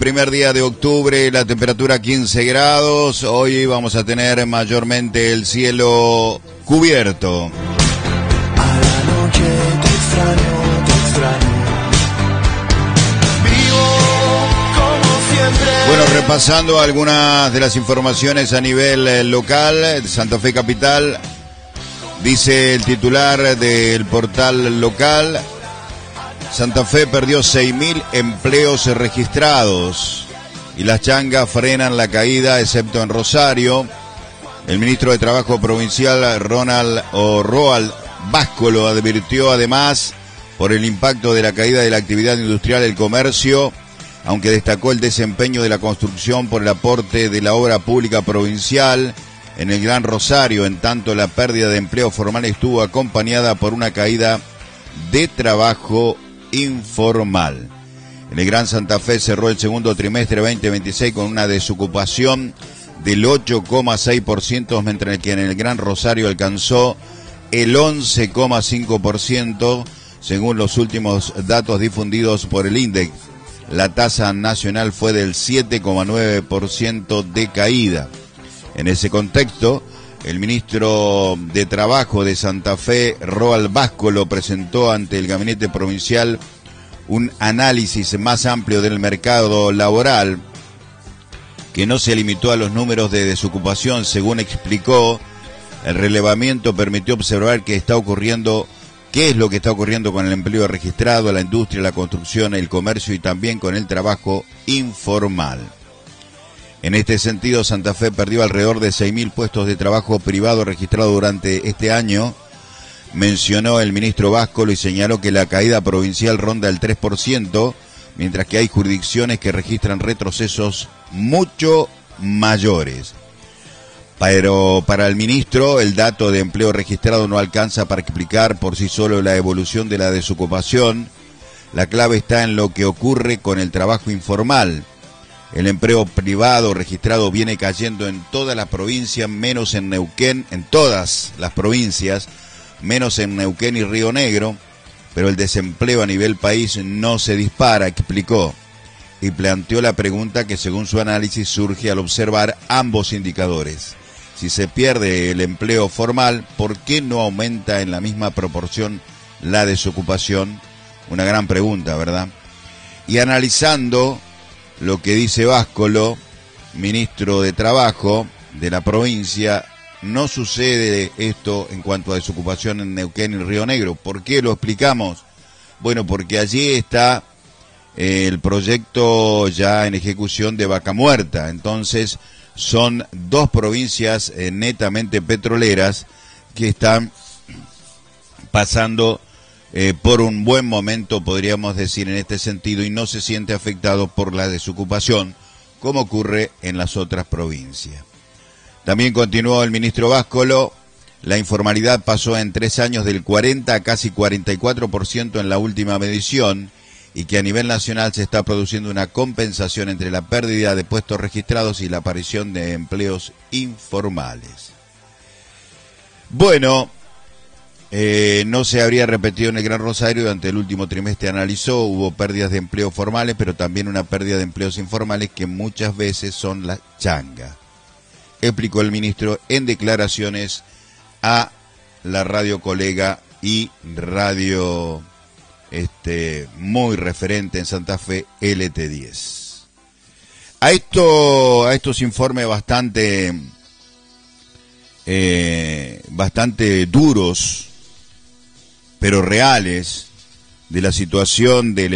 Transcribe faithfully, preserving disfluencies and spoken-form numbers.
primer día de octubre, la temperatura quince grados. Hoy vamos a tener mayormente el cielo cubierto. A la noche te extraño, te extraño. Vivo como siempre. Bueno, repasando algunas de las informaciones a nivel eh, local, Santa Fe Capital, dice el titular del portal local: Santa Fe perdió seis mil empleos registrados y las changas frenan la caída, excepto en Rosario. El ministro de Trabajo provincial, Ronald o Roald Báscolo, advirtió además por el impacto de la caída de la actividad industrial y el comercio, aunque destacó el desempeño de la construcción por el aporte de la obra pública provincial en el Gran Rosario, en tanto la pérdida de empleo formal estuvo acompañada por una caída de trabajo informal. En el Gran Santa Fe cerró el segundo trimestre veinte veintiséis con una desocupación del ocho coma seis por ciento, mientras que en el Gran Rosario alcanzó el once coma cinco por ciento, según los últimos datos difundidos por el INDEC. La tasa nacional fue del siete coma nueve por ciento de caída. En ese contexto, el ministro de Trabajo de Santa Fe, Roald Báscolo, presentó ante el gabinete provincial un análisis más amplio del mercado laboral, que no se limitó a los números de desocupación. Según explicó, el relevamiento permitió observar qué está ocurriendo, qué es lo que está ocurriendo con el empleo registrado, la industria, la construcción, el comercio y también con el trabajo informal. En este sentido, Santa Fe perdió alrededor de seis mil puestos de trabajo privado registrados durante este año, mencionó el ministro Báscolo, y señaló que la caída provincial ronda el tres por ciento, mientras que hay jurisdicciones que registran retrocesos mucho mayores. Pero para el ministro, el dato de empleo registrado no alcanza para explicar por sí solo la evolución de la desocupación. La clave está en lo que ocurre con el trabajo informal. El empleo privado registrado viene cayendo en todas las provincias, menos en Neuquén, en todas las provincias, menos en Neuquén y Río Negro, pero el desempleo a nivel país no se dispara, explicó, y planteó la pregunta que según su análisis surge al observar ambos indicadores. Si se pierde el empleo formal, ¿por qué no aumenta en la misma proporción la desocupación? Una gran pregunta, ¿verdad? Y analizando lo que dice Báscolo, ministro de Trabajo de la provincia, no sucede esto en cuanto a desocupación en Neuquén y Río Negro. ¿Por qué lo explicamos? Bueno, porque allí está eh, el proyecto ya en ejecución de Vaca Muerta. Entonces, son dos provincias eh, netamente petroleras que están pasando Eh, por un buen momento, podríamos decir, en este sentido, y no se siente afectado por la desocupación, como ocurre en las otras provincias. También continuó el ministro Báscolo: la informalidad pasó en tres años del cuarenta a casi cuarenta y cuatro por ciento en la última medición, y que a nivel nacional se está produciendo una compensación entre la pérdida de puestos registrados y la aparición de empleos informales. Bueno, Eh, no se habría repetido en el Gran Rosario. Durante el último trimestre, analizó, hubo pérdidas de empleo formales, pero también una pérdida de empleos informales que muchas veces son la changa, explicó el ministro en declaraciones a la radio Colega y radio este muy referente en Santa Fe, L T diez. A esto, a estos informes bastante eh, bastante duros, pero reales, de la situación del